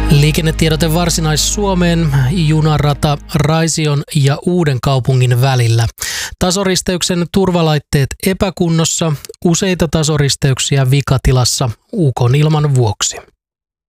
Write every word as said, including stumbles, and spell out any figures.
Liikennetiedote Varsinais-Suomeen, junarata Raision ja Uudenkaupungin välillä. Tasoristeyksen turvalaitteet epäkunnossa, useita tasoristeyksiä vikatilassa ukonilman vuoksi.